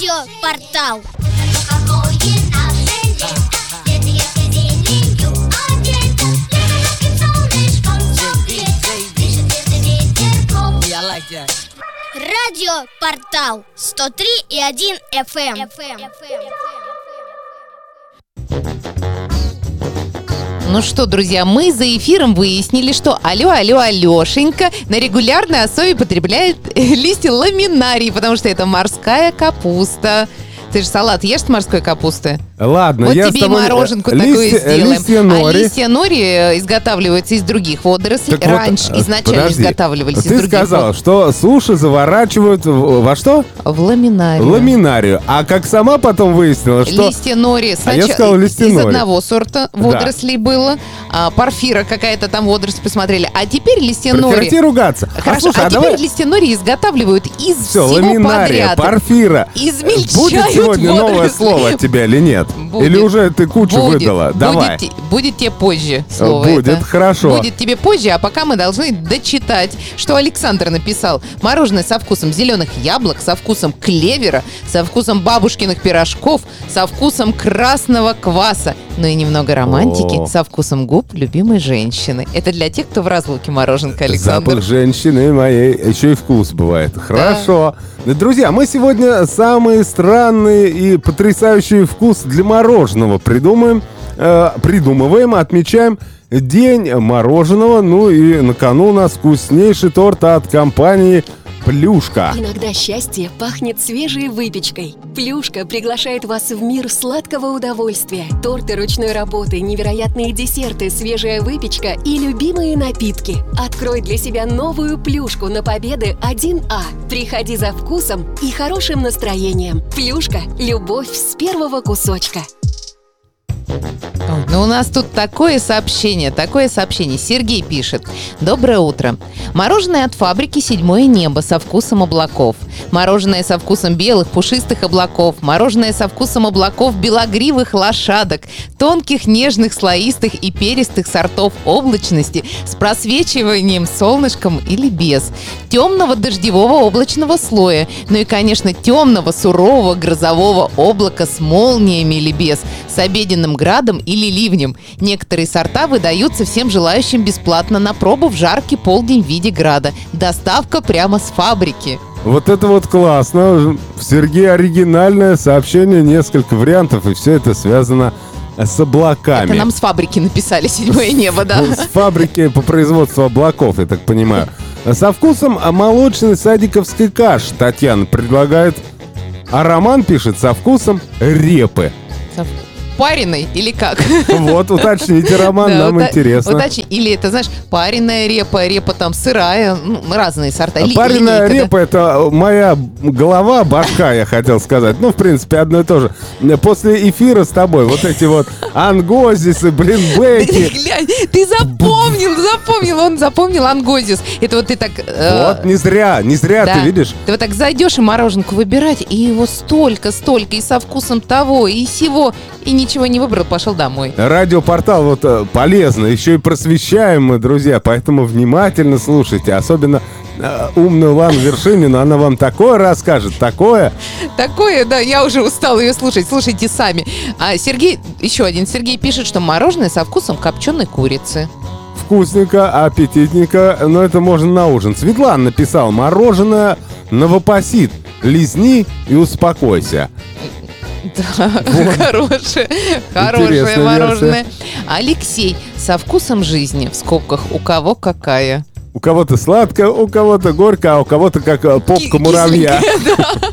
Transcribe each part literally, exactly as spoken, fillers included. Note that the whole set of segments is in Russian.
Радиопортал. Радиопортал сто три и один эф эм. Ну что, друзья, мы за эфиром выяснили, что алло, алло, Алешенька на регулярной основе потребляет листья ламинарии, потому что это морская капуста. Ты же салат ешь с морской капусты? Ладно, вот я тебе с тобой... и мороженку листья, такое сделаем. Листья нори. А листья нори изготавливаются из других водорослей. Так Раньше вот, изначально подожди, изготавливались ты из других сказал, водорослей. что суши заворачивают в, во что? В ламинарию. Ламинарию. А как сама потом выяснила, что... Листья нори А я сказал листья из нори. одного сорта водорослей да. было. А, порфира какая-то там водоросль посмотрели. А теперь листья нори... Прекрати ругаться. Хорошо, а, слушай, а, а теперь давай... листья нори изготавливают из Все, всего ламинария, подряд. порфира. Измельчают Будет сегодня водоросли. новое слово от тебя или нет? Будет. Или уже ты кучу будет. выдала? Будет. Давай. Будет тебе позже слово Будет, это. хорошо. Будет тебе позже, а пока мы должны дочитать, что Александр написал. Мороженое со вкусом зеленых яблок, со вкусом клевера, со вкусом бабушкиных пирожков, со вкусом красного кваса, ну и немного романтики, О. со вкусом губ любимой женщины. Это для тех, кто в разлуке, мороженка, Александр. Запах женщины моей, еще и вкус бывает. Хорошо. Друзья, мы сегодня самый странный и потрясающий вкус для мороженого придумаем, э, придумываем, отмечаем День мороженого. Ну и на кону у нас вкуснейший торт от компании «Плюшка». Иногда счастье пахнет свежей выпечкой. «Плюшка» приглашает вас в мир сладкого удовольствия. Торты ручной работы, невероятные десерты, свежая выпечка и любимые напитки. Открой для себя новую «Плюшку» на Победы один А. Приходи за вкусом и хорошим настроением. «Плюшка» – любовь с первого кусочка. Ну, у нас тут такое сообщение, такое сообщение. Сергей пишет. Доброе утро. Мороженое от фабрики «Седьмое небо» со вкусом облаков. Мороженое со вкусом белых пушистых облаков. Мороженое со вкусом облаков белогривых лошадок. Тонких, нежных, слоистых и перистых сортов облачности с просвечиванием солнышком или без. Темного дождевого облачного слоя. Ну и, конечно, темного сурового грозового облака с молниями или без. С обеденным градом или ливнем. Некоторые сорта выдаются всем желающим бесплатно на пробу в жаркий полдень в виде града. Доставка прямо с фабрики. Вот это вот классно. Сергей, оригинальное сообщение, несколько вариантов, и все это связано с облаками. Это нам с фабрики написали «Седьмое небо», да? С фабрики по производству облаков, я так понимаю. Со вкусом молочной садиковской каши Татьяна предлагает. А Роман пишет со вкусом репы. Пареной или как? Вот, уточните, Роман, да, нам ута- интересно. Уточни. Или это, знаешь, пареная репа, репа там сырая, ну, разные сорта. Ли- Пареная линейка, репа — это моя голова, башка, я хотел сказать. Ну, в принципе, одно и то же. После эфира с тобой вот эти вот ангозисы, блин, бэки. Глянь, ты запомнил, запомнил, он запомнил ангозис. Это вот ты так... э, Вот, не зря, не зря, да. ты видишь? Ты вот так зайдешь и мороженку выбирать, и его столько, столько, и со вкусом того, и сего, и ничего не выбрал, пошел домой. Радиопортал вот э, полезно, еще и просвещаем мы, друзья, поэтому внимательно слушайте, особенно э, умную Лану Вершинину, она вам такое расскажет, такое. Такое, да, я уже устала ее слушать, слушайте сами. А Сергей, еще один, Сергей пишет, что мороженое со вкусом копченой курицы. Вкусненько, аппетитненько, но это можно на ужин. Светлана написала: мороженое новопосит, лизни и успокойся. Да, Вот. хорошее, хорошее Интересная мороженое. версия. Алексей, со вкусом жизни, в скобках, у кого какая. У кого-то сладко, у кого-то горько, а у кого-то как э, попка муравья. Кисленькая, да.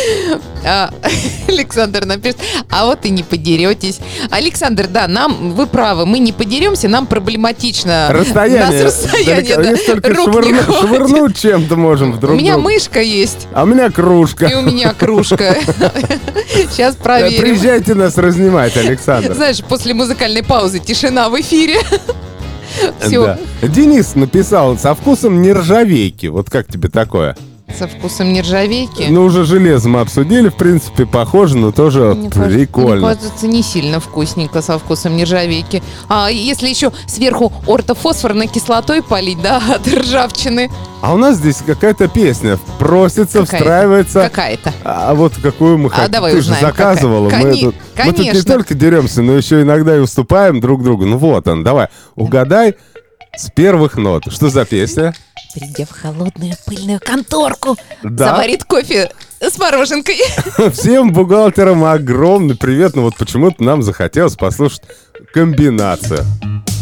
А, Александр напишет, а вот и не подеретесь. Александр, да, нам, вы правы, мы не подеремся, нам проблематично. Расстояние. Нас расстояние, далеко. да, Если только рук не швырну- хватит. швырнуть чем-то можем в друг У меня друга. мышка есть, А у меня кружка. и у меня кружка. Сейчас проверим. Приезжайте нас разнимать, Александр. Знаешь, после музыкальной паузы тишина в эфире. Все. Да. Денис написал: со вкусом нержавейки. Вот как тебе такое? Со вкусом нержавейки? Ну, уже железо мы обсудили, в принципе, похоже, но тоже Мне кажется- прикольно. Мне кажется, не сильно вкусненько со вкусом нержавейки. А если еще сверху ортофосфорной кислотой полить, да, от ржавчины? А у нас здесь какая-то песня просится, Какая-то. встраивается. Какая-то. А вот какую мы А хотим. давай Ты же узнаем, заказывала. какая. Мы, Кони- тут, мы тут не конечно. только деремся, но еще иногда и уступаем друг другу. Ну вот он, давай, угадай с первых нот. Что за песня? Придя в холодную пыльную конторку, Да. заварит кофе с мороженкой. Всем бухгалтерам огромный привет. Ну вот почему-то нам захотелось послушать комбинацию.